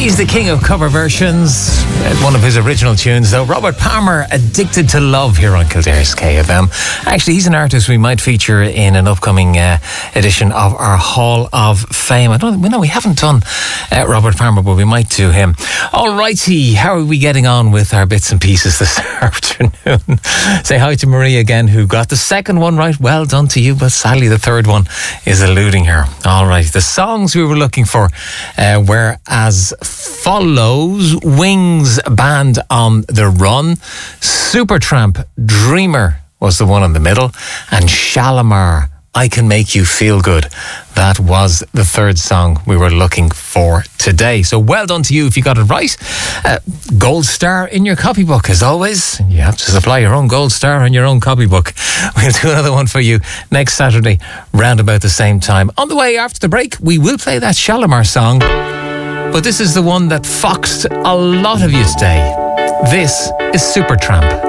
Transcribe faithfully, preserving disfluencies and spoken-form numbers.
He's the king of cover versions. One of his original tunes, though, Robert Palmer, Addicted to Love, here on Kildare's K F M. Actually, he's an artist we might feature in an upcoming uh, edition of our Hall of Fame. I don't know, we haven't done uh, Robert Palmer, but we might do him. All righty, how are we getting on with our bits and pieces this afternoon? Say hi to Marie again, who got the second one right. Well done to you, but sadly the third one is eluding her. All right, the songs we were looking for uh, were as follows: Wings Band, On the Run; Supertramp, Dreamer was the one in the middle; and Shalimar, I Can Make You Feel Good. That was the third song we were looking for today. So well done to you if you got it right. Uh, gold star in your copybook, as always. You have to supply your own gold star on your own copybook. We'll do another one for you next Saturday, round about the same time. On the way after the break, we will play that Shalimar song. But this is the one that foxed a lot of you today. This is Supertramp.